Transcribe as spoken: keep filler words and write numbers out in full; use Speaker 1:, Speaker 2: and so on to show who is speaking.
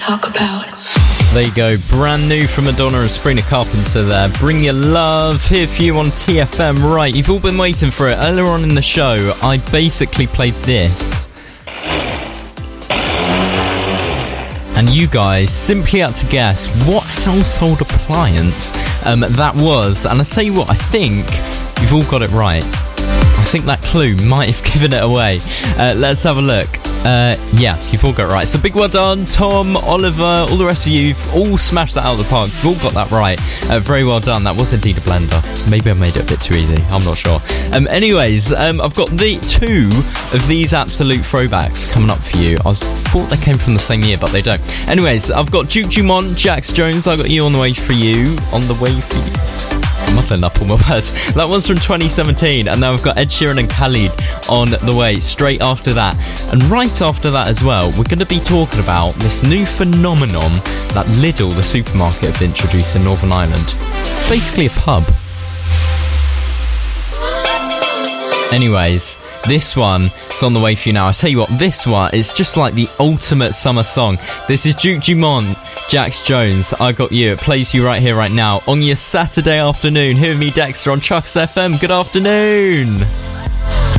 Speaker 1: talk about.
Speaker 2: There you go, brand new from Madonna and Sabrina Carpenter there. Bring Your Love, here for you on T F M. Right, you've all been waiting for it. Earlier on in the show, I basically played this. And you guys simply had to guess what household appliance um, that was. And I tell you what, I think you've all got it right. I think that clue might have given it away. Uh, let's have a look. Uh, yeah, you've all got it right. So big well done, Tom, Oliver, all the rest of you. You've all smashed that out of the park. You've all got that right. Uh, very well done. That was indeed a blender. Maybe I made it a bit too easy. I'm not sure. Um, anyways, um, I've got the two of these absolute throwbacks coming up for you. I was, thought they came from the same year, but they don't. Anyways, I've got Duke Dumont, Jax Jones. I got you on the way for you. On the way for you. I'm muddling up all my words. That one's from twenty seventeen, and now we've got Ed Sheeran and Khalid on the way straight after that. And right after that as well, we're going to be talking about this new phenomenon that Lidl, the supermarket, have introduced in Northern Ireland. Basically a pub. Anyways, this one is on the way for you now. I'll tell you what, this one is just like the ultimate summer song. This is Duke Dumont, Jax Jones, I Got You. It plays you right here, right now, on your Saturday afternoon. Hear me, Dexter, on Chucks F M. Good afternoon.